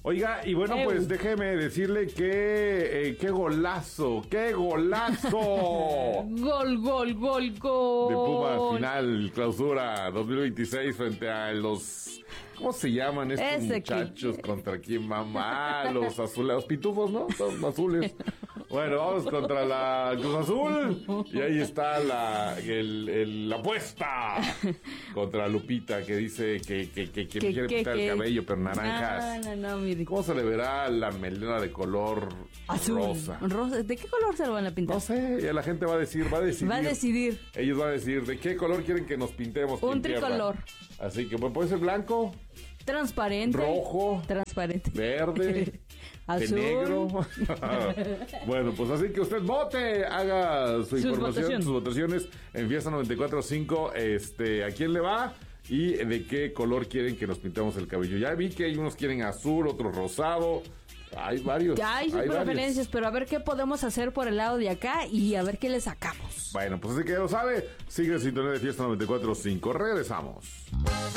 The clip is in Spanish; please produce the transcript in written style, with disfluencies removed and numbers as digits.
Oiga, y bueno, pues déjeme decirle que qué golazo. Gol. De Puma final, clausura 2026 frente a los... ¿Cómo se llaman estos muchachos? ¿Contra quién, mamá? Los azules, los pitufos, ¿no? Los azules. Bueno, vamos contra la Cruz Azul. Y ahí está la apuesta contra Lupita, que dice que quiere pintar el cabello, pero naranjas. No, mire. ¿Cómo se le verá la melena de color azul? Rosa. ¿De qué color se lo van a pintar? No sé, la gente va a decidir. Ellos van a decidir de qué color quieren que nos pintemos. Un tricolor. Así que puede ser blanco, transparente, rojo, transparente, verde, azul, de negro. Bueno, pues así que usted vote, haga su información, sus votaciones en Fiesta 94.5. ¿A quién le va? Y de qué color quieren que nos pintemos el cabello. Ya vi que hay unos quieren azul, otros rosado. Hay varios. Ya hay sus preferencias, pero a ver qué podemos hacer por el lado de acá y a ver qué le sacamos. Bueno, pues así que ya lo sabe. Sigue en sintonía de Fiesta 94.5. Regresamos.